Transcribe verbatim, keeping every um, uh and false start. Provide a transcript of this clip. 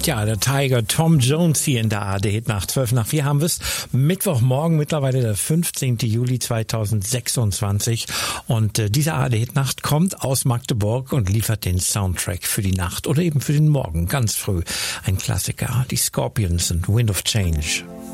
Tja, der Tiger Tom Jones hier in der A R D-Hit nach zwölf nach vier haben wir es. Mittwochmorgen, mittlerweile der fünfzehnten Juli zweitausendsechsundzwanzig. Und äh, diese A R D-Hit-Nacht kommt aus Magdeburg und liefert den Soundtrack für die Nacht oder eben für den Morgen, ganz früh. Ein Klassiker, die Scorpions und Wind of Change.